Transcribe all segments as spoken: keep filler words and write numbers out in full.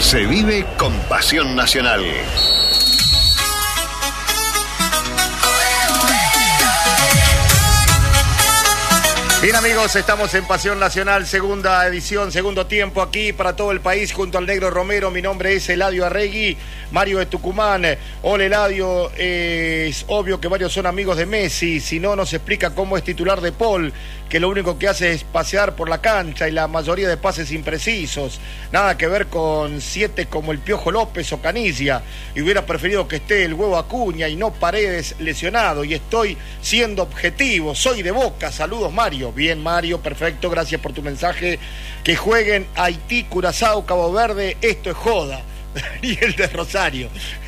Se vive con Pasión Nacional. Bien amigos, estamos en Pasión Nacional, segunda edición, segundo tiempo aquí para todo el país junto al Negro Romero. Mi nombre es Eladio Arregui, Mario de Tucumán. Hola Eladio, eh, es obvio que varios son amigos de Messi, si no nos explica cómo es titular de Paul, que lo único que hace es pasear por la cancha y la mayoría de pases imprecisos. Nada que ver con siete como el Piojo López o Canilla. Y hubiera preferido que esté el Huevo Acuña y no Paredes lesionado. Y estoy siendo objetivo, soy de Boca. Saludos Mario. Bien Mario, perfecto, gracias por tu mensaje. Que jueguen Haití, Curazao, Cabo Verde, esto es joda. Daniel de Rosario.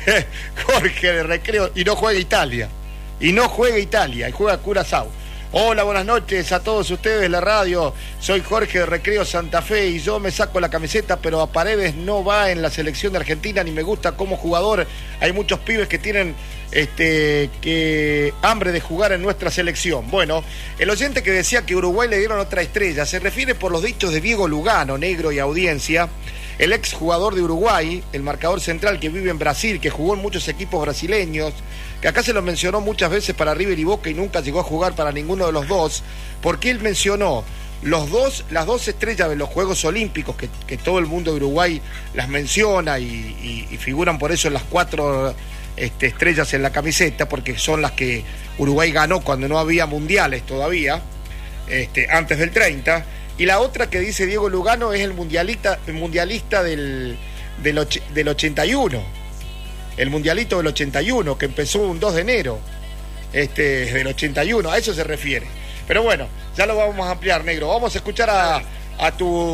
Jorge de Recreo, y no juega Italia. Y no juega Italia, y juega Curazao. Hola, buenas noches a todos ustedes de la radio. Soy Jorge de Recreo Santa Fe y yo me saco la camiseta, pero a Paredes no va en la selección de Argentina ni me gusta como jugador. Hay muchos pibes que tienen este que hambre de jugar en nuestra selección. Bueno, el oyente que decía que Uruguay le dieron otra estrella se refiere por los dichos de Diego Lugano, Negro y audiencia, el ex jugador de Uruguay, el marcador central que vive en Brasil, que jugó en muchos equipos brasileños, que acá se lo mencionó muchas veces para River y Boca y nunca llegó a jugar para ninguno de los dos, porque él mencionó los dos, las dos estrellas de los Juegos Olímpicos, que, que todo el mundo de Uruguay las menciona y, y, y figuran por eso en las cuatro este, estrellas en la camiseta, porque son las que Uruguay ganó cuando no había mundiales todavía, este, antes del treinta. Y la otra que dice Diego Lugano es el mundialista, el mundialista del, del, och, del ochenta y uno. El mundialito del ochenta y uno, que empezó un dos de enero este, del ochenta y uno. A eso se refiere. Pero bueno, ya lo vamos a ampliar, Negro. Vamos a escuchar a, a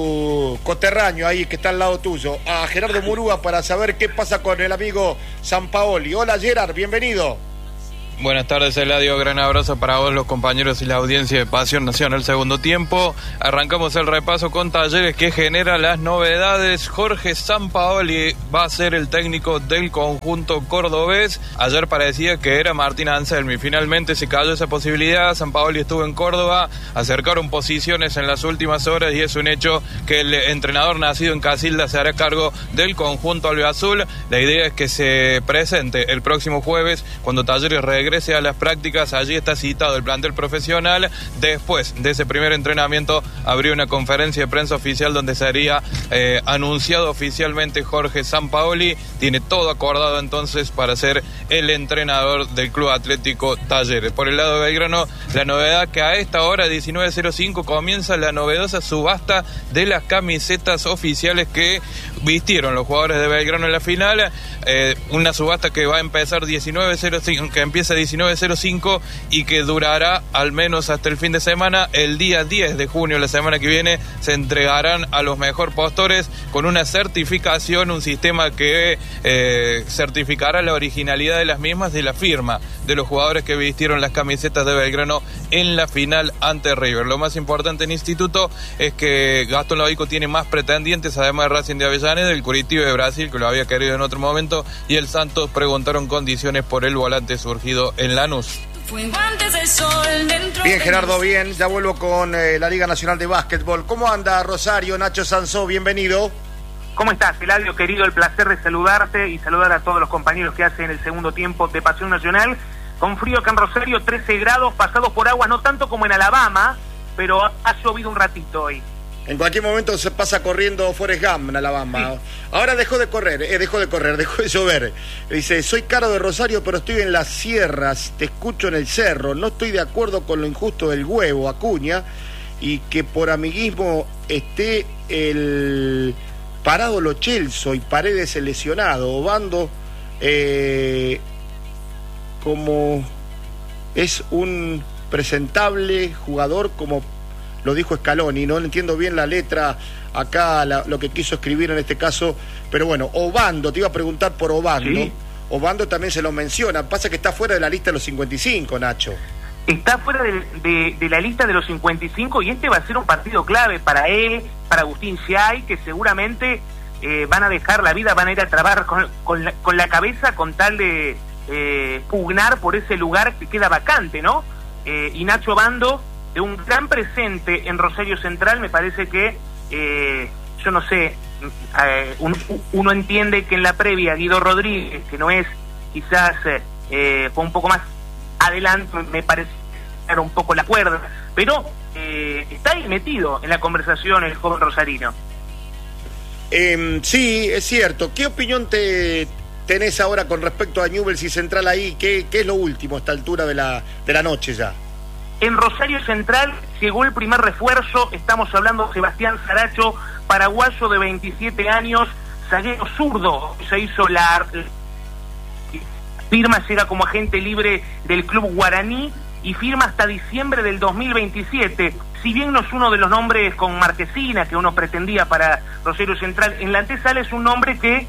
tu coterráneo ahí que está al lado tuyo, a Gerardo Murúa, para saber qué pasa con el amigo Sampaoli. Hola Gerard, bienvenido. Buenas tardes, Eladio, gran abrazo para vos, los compañeros y la audiencia de Pasión Nacional segundo tiempo. Arrancamos el repaso con Talleres, que genera las novedades. Jorge Sampaoli va a ser el técnico del conjunto cordobés. Ayer parecía que era Martín Anselmi, finalmente se cayó esa posibilidad. Sampaoli estuvo en Córdoba, acercaron posiciones en las últimas horas y es un hecho que el entrenador nacido en Casilda se hará cargo del conjunto albiazul. La idea es que se presente el próximo jueves cuando Talleres regrese a las prácticas. Allí está citado el plantel profesional. Después de ese primer entrenamiento habría una conferencia de prensa oficial donde sería eh, anunciado oficialmente Jorge Sampaoli. Tiene todo acordado entonces para ser el entrenador del Club Atlético Talleres. Por el lado de Belgrano, la novedad que a esta hora, diecinueve cero cinco, comienza la novedosa subasta de las camisetas oficiales que vistieron los jugadores de Belgrano en la final. Eh, una subasta que va a empezar diecinueve cero cinco, que empieza diecinueve cero cinco y que durará al menos hasta el fin de semana. El día diez de junio, la semana que viene, se entregarán a los mejor postores con una certificación, un sistema que eh, certificará la originalidad de las mismas y la firma de los jugadores que vistieron las camisetas de Belgrano en la final ante River. Lo más importante en Instituto es que Gastón Lógico tiene más pretendientes, además de Racing de Avellaneda, el Curitiba de Brasil, que lo había querido en otro momento, y el Santos preguntaron condiciones por el volante surgido en Lanús. Bien, Gerardo, bien. Ya vuelvo con eh, la Liga Nacional de Básquetbol. ¿Cómo anda Rosario? Nacho Sansó, bienvenido. ¿Cómo estás, Eladio, querido? El placer de saludarte y saludar a todos los compañeros que hacen el segundo tiempo de Pasión Nacional. Con frío acá en Rosario, trece grados, pasados por agua, no tanto como en Alabama, pero ha llovido un ratito hoy. En cualquier momento se pasa corriendo Forrest Gump en Alabama. Sí. Ahora dejó de correr, eh, dejó de correr, dejó de llover. Dice, soy Caro de Rosario, pero estoy en las sierras, te escucho en el cerro. No estoy de acuerdo con lo injusto del Huevo, Acuña, y que por amiguismo esté el parado Lo Celso y Paredes el lesionado. Obando, eh, como es un presentable jugador, como lo dijo Scaloni. No entiendo bien la letra acá, la, lo que quiso escribir en este caso, pero bueno, Obando, te iba a preguntar por Obando. ¿Sí? Obando también se lo menciona, pasa que está fuera de la lista de los cincuenta y cinco, Nacho. Está fuera de, de, de la lista de los cincuenta y cinco y este va a ser un partido clave para él, para Agustín Giai, que seguramente eh, van a dejar la vida, van a ir a trabajar con, con, la, con la cabeza con tal de eh, pugnar por ese lugar que queda vacante, ¿no? Eh, y Nacho Obando, de un gran presente en Rosario Central, me parece que, eh, yo no sé, eh, un, uno entiende que en la previa Guido Rodríguez, que no es quizás eh, fue un poco más adelante, me parece era un poco la cuerda, pero eh, está ahí metido en la conversación el joven rosarino. Eh, sí, es cierto. ¿Qué opinión te tenés ahora con respecto a Newell's y Central ahí? ¿Qué, qué es lo último a esta altura de la, de la noche ya? En Rosario Central llegó el primer refuerzo, estamos hablando de Sebastián Saracho, paraguayo de veintisiete años, zaguero zurdo, se hizo la firma, llega como agente libre del club guaraní y firma hasta diciembre del dos mil veintisiete. Si bien no es uno de los nombres con marquesina que uno pretendía para Rosario Central, en la antesala es un nombre que,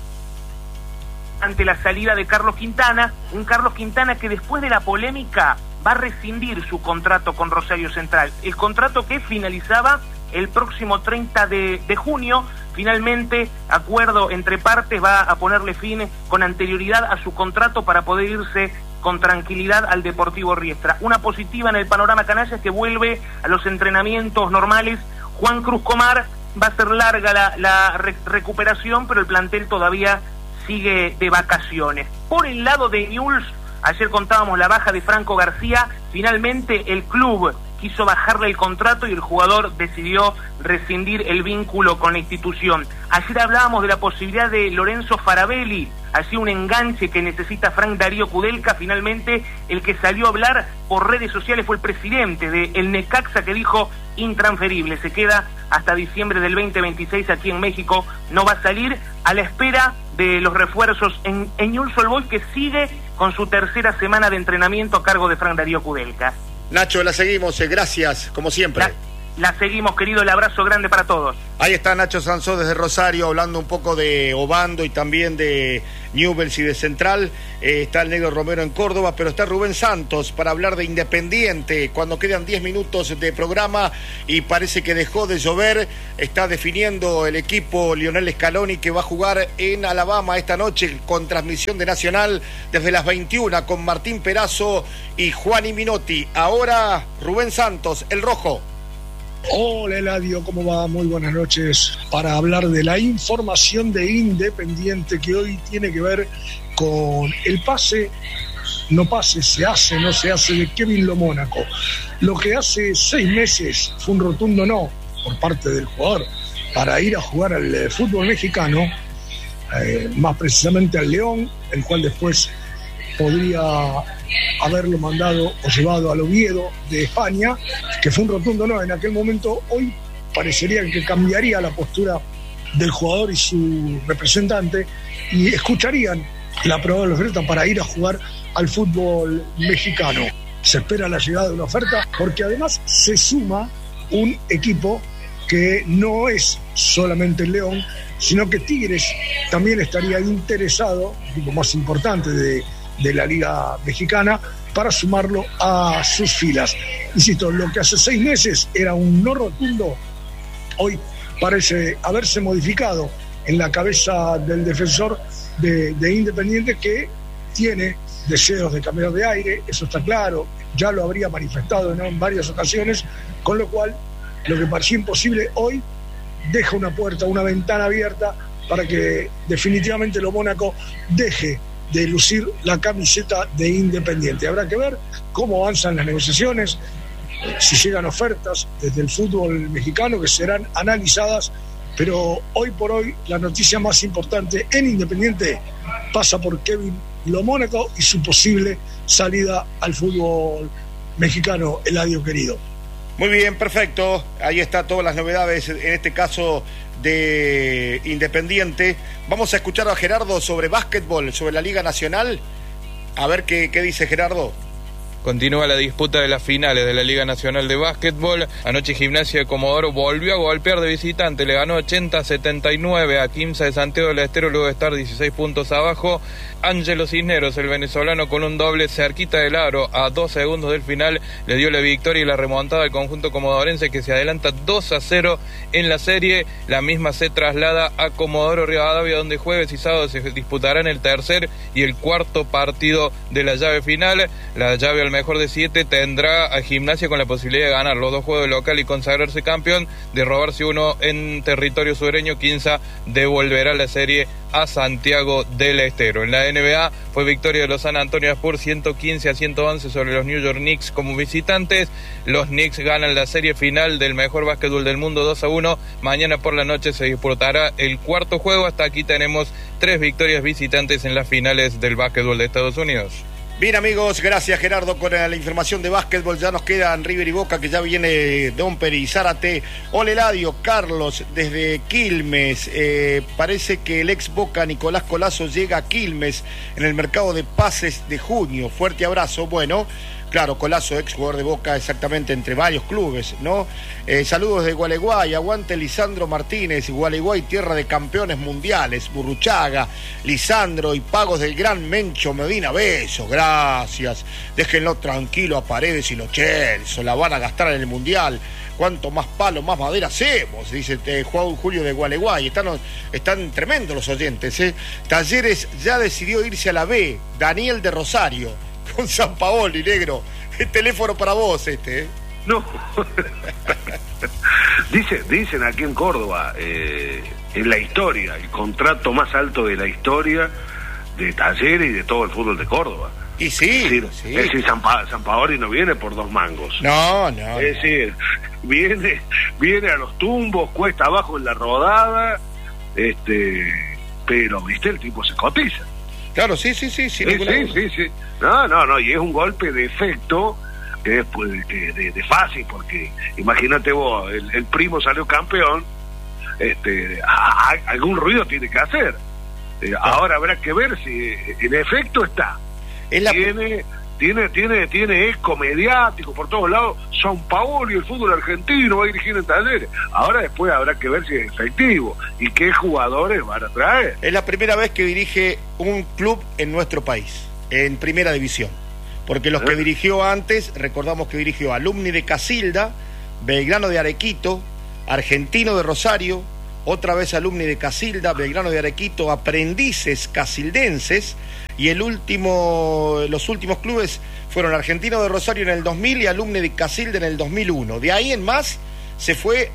ante la salida de Carlos Quintana, un Carlos Quintana que después de la polémica va a rescindir su contrato con Rosario Central. El contrato que finalizaba el próximo treinta de junio, finalmente, acuerdo entre partes, va a ponerle fin con anterioridad a su contrato para poder irse con tranquilidad al Deportivo Riestra. Una positiva en el panorama canalla es que vuelve a los entrenamientos normales Juan Cruz Comar. Va a ser larga la, la re recuperación, pero el plantel todavía sigue de vacaciones. Por el lado de Newell's, ayer contábamos la baja de Franco García, finalmente el club quiso bajarle el contrato y el jugador decidió rescindir el vínculo con la institución. Ayer hablábamos de la posibilidad de Lorenzo Farabelli, así un enganche que necesita Frank Darío Kudelka. Finalmente el que salió a hablar por redes sociales fue el presidente de el Necaxa, que dijo intransferible, se queda hasta diciembre del veinte veintiséis aquí en México, no va a salir, a la espera de los refuerzos en, en Newell's Old Boys, que sigue con su tercera semana de entrenamiento a cargo de Frank Darío Kudelka. Nacho, la seguimos, eh, gracias, como siempre. La, la seguimos, querido, el abrazo grande para todos. Ahí está Nacho Sansó desde Rosario, hablando un poco de Obando y también de Newell's y de Central. Eh, está el Negro Romero en Córdoba, pero está Rubén Santos para hablar de Independiente, cuando quedan diez minutos de programa y parece que dejó de llover. Está definiendo el equipo Lionel Scaloni, que va a jugar en Alabama esta noche con transmisión de Nacional desde las veintiuna con Martín Perazo y Juan Minotti. Ahora Rubén Santos, el Rojo. Hola Eladio, ¿cómo va? Muy buenas noches. Para hablar de la información de Independiente, que hoy tiene que ver con el pase, no pase, se hace, no se hace, de Kevin Lo Mónaco. Lo que hace seis meses fue un rotundo no por parte del jugador para ir a jugar al eh, fútbol mexicano, eh, más precisamente al León, el cual después podría haberlo mandado o llevado al Oviedo de España, que fue un rotundo no en aquel momento. Hoy parecería que cambiaría la postura del jugador y su representante y escucharían la probable oferta para ir a jugar al fútbol mexicano. Se espera la llegada de una oferta porque además se suma un equipo que no es solamente el León, sino que Tigres también estaría interesado, el equipo más importante de de la Liga Mexicana, para sumarlo a sus filas. Insisto, lo que hace seis meses era un no rotundo, hoy parece haberse modificado en la cabeza del defensor de, de Independiente, que tiene deseos de cambiar de aire, eso está claro, ya lo habría manifestado en, en varias ocasiones, con lo cual lo que parecía imposible hoy deja una puerta, una ventana abierta para que definitivamente Lo Mónaco deje de lucir la camiseta de Independiente. Habrá que ver cómo avanzan las negociaciones, si llegan ofertas desde el fútbol mexicano que serán analizadas, pero hoy por hoy la noticia más importante en Independiente pasa por Kevin Lo Mónaco y su posible salida al fútbol mexicano, Eladio querido. Muy bien, perfecto. Ahí está todas las novedades, en este caso de Independiente. Vamos a escuchar a Gerardo sobre básquetbol, sobre la Liga Nacional. A ver qué, qué dice Gerardo. Continúa la disputa de las finales de la Liga Nacional de Básquetbol. Anoche Gimnasia de Comodoro volvió a golpear de visitante. Le ganó ochenta a setenta y nueve a Quimsa de Santiago del Estero luego de estar dieciséis puntos abajo. Ángelo Cisneros, el venezolano, con un doble cerquita del aro a dos segundos del final, le dio la victoria y la remontada al conjunto comodorense, que se adelanta dos a cero en la serie. La misma se traslada a Comodoro Rivadavia, donde jueves y sábado se disputarán el tercer y el cuarto partido de la llave final. La llave al mejor de siete tendrá a Gimnasia con la posibilidad de ganar los dos juegos de local y consagrarse campeón, de robarse uno en territorio sureño. Quinza devolverá la serie a Santiago del Estero. En la N B A fue victoria de los San Antonio Spurs ciento quince a ciento once sobre los New York Knicks como visitantes. Los Knicks ganan la serie final del mejor básquetbol del mundo dos a uno. Mañana por la noche se disputará el cuarto juego. Hasta aquí tenemos tres victorias visitantes en las finales del básquetbol de Estados Unidos. Bien, amigos, gracias Gerardo con la información de básquetbol. Ya nos quedan River y Boca, que ya viene Domper y Zárate. Hola Eladio, Carlos desde Quilmes. Eh, parece que el ex Boca Nicolás Colazo llega a Quilmes en el mercado de pases de junio. Fuerte abrazo. Bueno, claro, Colazo, ex jugador de Boca, exactamente, entre varios clubes, ¿no? Eh, saludos de Gualeguay, aguante Lisandro Martínez, Gualeguay, tierra de campeones mundiales, Burruchaga, Lisandro y pagos del gran Mencho Medina, besos, gracias. Déjenlo tranquilo a Paredes y los Chelsea, la van a gastar en el mundial. Cuanto más palo, más madera hacemos, dice eh, Juan Julio de Gualeguay. Están, están tremendos los oyentes, ¿eh? Talleres ya decidió irse a la B, Daniel de Rosario. Con San Paoli, negro. El teléfono para vos este, ¿eh? No. Dice, dicen aquí en Córdoba, eh, en la historia, el contrato más alto de la historia de Talleres y de todo el fútbol de Córdoba. Y sí, es decir, sí. Es decir San, pa- San Paoli no viene por dos mangos. No, no. Es decir, viene, viene a los tumbos, cuesta abajo en la rodada, este, pero, viste, el tipo se cotiza. Claro, sí, sí, sí. Sí, sí, sí, sí, sí. No, no, no, y es un golpe de efecto que es pues, de, de, de fácil, porque imagínate vos, el, el primo salió campeón, este, a, a, algún ruido tiene que hacer. Eh, ahora habrá que ver si en efecto está. Es la... Tiene, tiene, tiene, tiene eco mediático por todos lados. San Paoli, el fútbol argentino, va a dirigir en Talleres. Ahora después habrá que ver si es efectivo y qué jugadores van a traer. Es la primera vez que dirige un club en nuestro país, en primera división. Porque los ¿Eh? que dirigió antes, recordamos que dirigió Alumni de Casilda, Belgrano de Arequito, Argentino de Rosario, otra vez Alumni de Casilda, Belgrano de Arequito, Aprendices Casildenses, y el último, los últimos clubes fueron Argentino de Rosario en el dos mil y Alumni de Casilda en el dos mil uno. De ahí en más se fue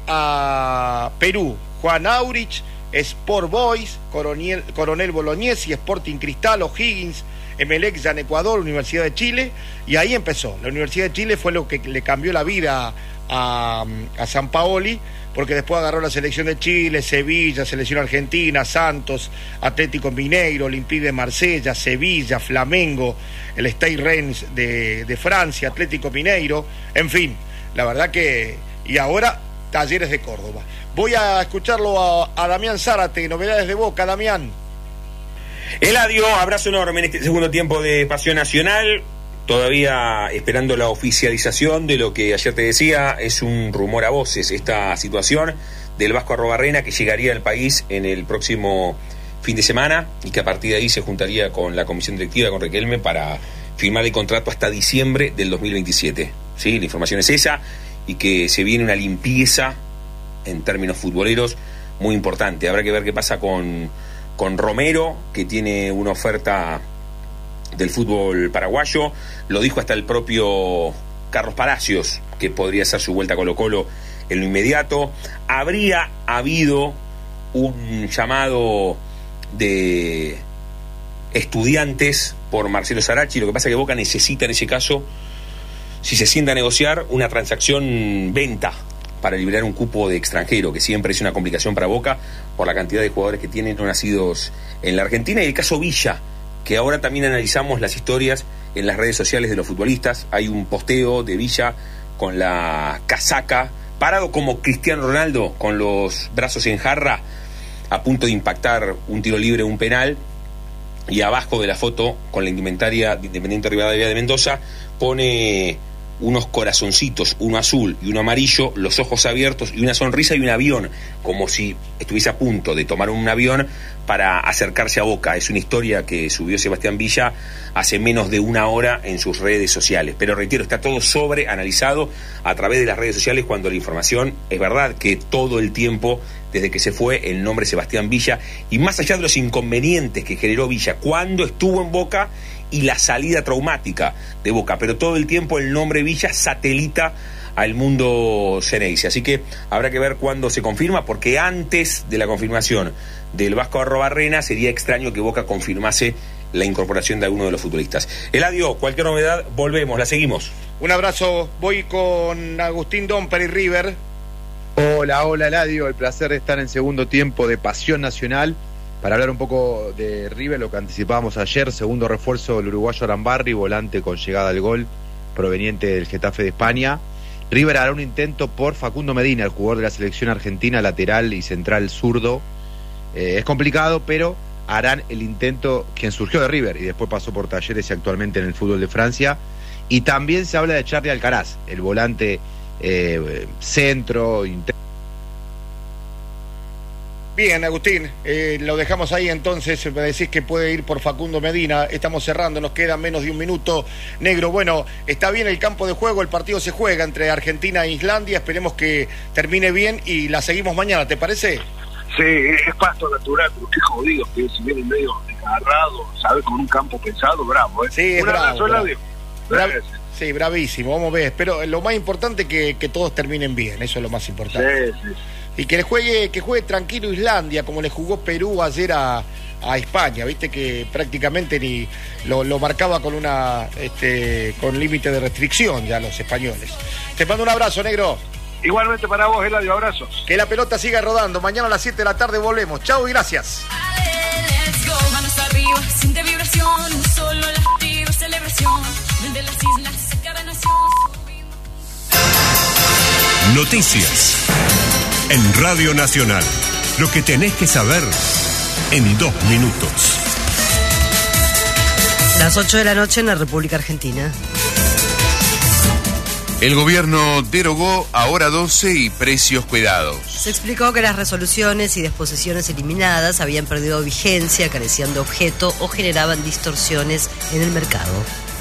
a Perú, Juan Aurich, Sport Boys, Coronel, Coronel Bolognesi, Sporting Cristal, O'Higgins, Emelec ya en Ecuador, Universidad de Chile, y ahí empezó. La Universidad de Chile fue lo que le cambió la vida a, a San Paoli, porque después agarró la selección de Chile, Sevilla, selección argentina, Santos, Atlético Mineiro, Olympique de Marsella, Sevilla, Flamengo, el Stade Rennes de, de Francia, Atlético Mineiro, en fin, la verdad que... Y ahora, Talleres de Córdoba. Voy a escucharlo a, a Damián Zárate, novedades de Boca, Damián. Eladio, abrazo enorme en este segundo tiempo de Pasión Nacional. Todavía esperando la oficialización de lo que ayer te decía, es un rumor a voces esta situación del Vasco Arrobarrena, que llegaría al país en el próximo fin de semana y que a partir de ahí se juntaría con la comisión directiva, con Riquelme, para firmar el contrato hasta diciembre del dos mil veintisiete. ¿Sí? La información es esa, y que se viene una limpieza en términos futboleros muy importante. Habrá que ver qué pasa con, con Romero, que tiene una oferta del fútbol paraguayo. Lo dijo hasta el propio Carlos Palacios, que podría hacer su vuelta a Colo-Colo en lo inmediato. Habría habido un llamado de Estudiantes por Marcelo Sarachi. Lo que pasa es que Boca necesita en ese caso, si se sienta a negociar, una transacción venta para liberar un cupo de extranjero, que siempre es una complicación para Boca por la cantidad de jugadores que tienen no nacidos en la Argentina. Y el caso Villa, que ahora también analizamos las historias en las redes sociales de los futbolistas. Hay un posteo de Villa con la casaca, parado como Cristiano Ronaldo, con los brazos en jarra, a punto de impactar un tiro libre, un penal, y abajo de la foto, con la indumentaria de Independiente Rivadavia de Mendoza, pone unos corazoncitos, uno azul y uno amarillo, los ojos abiertos y una sonrisa y un avión, como si estuviese a punto de tomar un avión para acercarse a Boca. Es una historia que subió Sebastián Villa hace menos de una hora en sus redes sociales, pero reitero, está todo sobreanalizado a través de las redes sociales, cuando la información es verdad que todo el tiempo, desde que se fue, el nombre Sebastián Villa, y más allá de los inconvenientes que generó Villa cuando estuvo en Boca y la salida traumática de Boca, pero todo el tiempo el nombre Villa satelita al mundo Xeneize. Así que habrá que ver cuándo se confirma, porque antes de la confirmación del Vasco Arrobarrena sería extraño que Boca confirmase la incorporación de alguno de los futbolistas. Eladio, cualquier novedad, volvemos, la seguimos. Un abrazo, voy con Agustín Domper y River. Hola, hola Eladio, el placer de estar en segundo tiempo de Pasión Nacional para hablar un poco de River, lo que anticipábamos ayer, segundo refuerzo del uruguayo Arambarri, volante con llegada al gol proveniente del Getafe de España. River hará un intento por Facundo Medina, el jugador de la selección argentina, lateral y central zurdo. Eh, es complicado, pero harán el intento, quien surgió de River y después pasó por Talleres y actualmente en el fútbol de Francia. Y también se habla de Charly Alcaraz, el volante eh, centro, inter... Bien, Agustín, eh, lo dejamos ahí entonces. Me decís que puede ir por Facundo Medina. Estamos cerrando, nos queda menos de un minuto. Negro, bueno, está bien el campo de juego, el partido se juega entre Argentina e Islandia. Esperemos que termine bien y la seguimos mañana, ¿te parece? Sí, es pasto natural, pero qué jodido que si viene medio desgarrado, ¿sabes? Con un campo pesado, bravo, ¿eh? Sí, es un bravo, abrazo, bravo. Bravo. Sí, bravísimo, vamos a ver. Pero lo más importante es que, que todos terminen bien, eso es lo más importante. Sí, sí. Y que le juegue, que juegue tranquilo Islandia, como le jugó Perú ayer a, a España, viste que prácticamente ni lo, lo marcaba con una este, con límite de restricción ya los españoles. Te mando un abrazo, negro. Igualmente para vos, Eladio, abrazos. Que la pelota siga rodando. Mañana a las siete de la tarde volvemos. Chau y gracias. Let's go, manos arriba, siente vibración, solo latido, celebración, desde las islas se cada nación. Noticias en Radio Nacional. Lo que tenés que saber en dos minutos. Las ocho de la noche en la República Argentina. El gobierno derogó Ahora doce y Precios Cuidados. Se explicó que las resoluciones y disposiciones eliminadas habían perdido vigencia, carecían de objeto o generaban distorsiones en el mercado.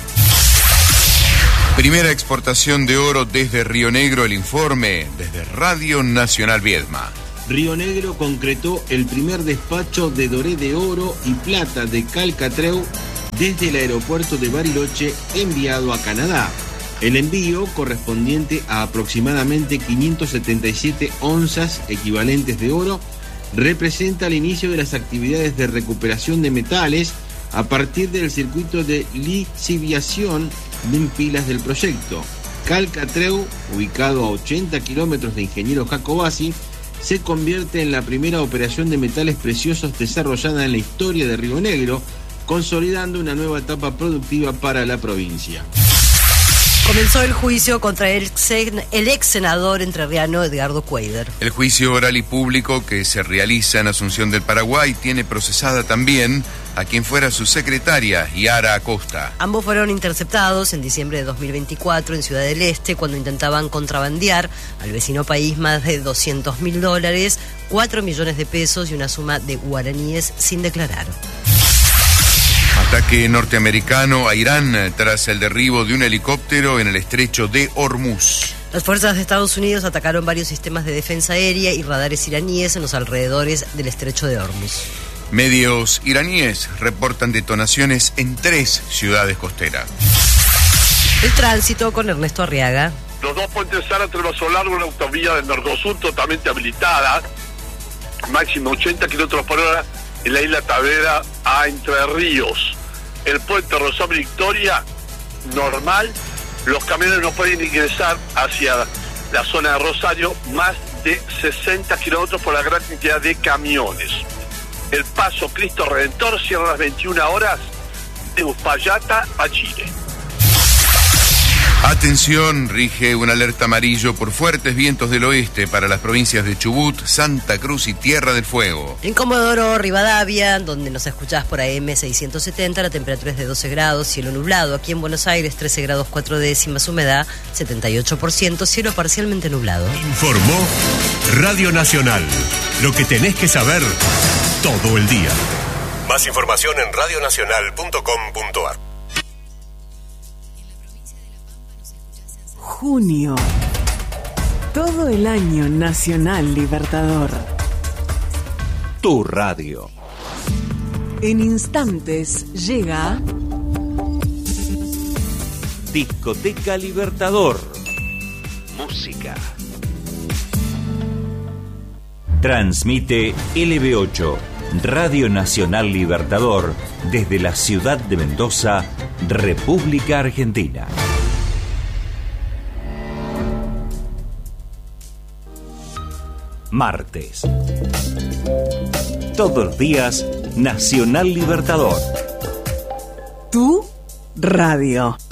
Primera exportación de oro desde Río Negro, el informe desde Radio Nacional Viedma. Río Negro concretó el primer despacho de doré de oro y plata de Calcatreu desde el aeropuerto de Bariloche enviado a Canadá. El envío, correspondiente a aproximadamente quinientas setenta y siete onzas equivalentes de oro, representa el inicio de las actividades de recuperación de metales a partir del circuito de lixiviación de pilas del proyecto. Calcatreu, ubicado a ochenta kilómetros de Ingeniero Jacobasi, se convierte en la primera operación de metales preciosos desarrollada en la historia de Río Negro, consolidando una nueva etapa productiva para la provincia. Comenzó el juicio contra el ex, el ex senador entrerriano Edgardo Cuéllar. El juicio oral y público que se realiza en Asunción del Paraguay tiene procesada también a quien fuera su secretaria, Yara Acosta. Ambos fueron interceptados en diciembre de dos mil veinticuatro en Ciudad del Este cuando intentaban contrabandear al vecino país más de doscientos mil dólares, cuatro millones de pesos y una suma de guaraníes sin declarar. Ataque norteamericano a Irán tras el derribo de un helicóptero en el estrecho de Hormuz. Las fuerzas de Estados Unidos atacaron varios sistemas de defensa aérea y radares iraníes en los alrededores del estrecho de Hormuz. Medios iraníes reportan detonaciones en tres ciudades costeras. El tránsito con Ernesto Arriaga. Los dos puentes Sara travesó largo una autovía del Mercosur totalmente habilitada, máximo ochenta kilómetros por hora en la isla Tavera a Entre Ríos. El puente Rosario Victoria, normal, los camiones no pueden ingresar hacia la zona de Rosario más de sesenta kilómetros por la gran cantidad de camiones. El paso Cristo Redentor cierra a las veintiuna horas de Uspallata a Chile. Atención, rige un alerta amarillo por fuertes vientos del oeste para las provincias de Chubut, Santa Cruz y Tierra del Fuego. En Comodoro Rivadavia, donde nos escuchás por A M seiscientos setenta, la temperatura es de doce grados, cielo nublado. Aquí en Buenos Aires, trece grados cuatro décimas, humedad setenta y ocho por ciento, cielo parcialmente nublado. Informó Radio Nacional. Lo que tenés que saber todo el día. Más información en radio nacional punto com punto a r. Junio. Todo el año Nacional Libertador. Tu radio. En instantes llega Discoteca Libertador. Música. Transmite L B ocho, Radio Nacional Libertador, desde la ciudad de Mendoza, República Argentina. Martes. Todos los días, Nacional Libertador. Tu radio.